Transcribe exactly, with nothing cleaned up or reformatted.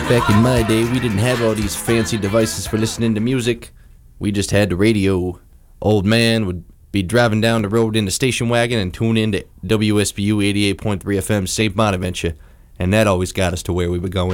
Back in my day, we didn't have all these fancy devices for listening to music. We just had the radio. Old man would be driving down the road in the station wagon and tune in to W S B U eighty-eight point three F M Saint Bonaventure, and that always got us to where we were going.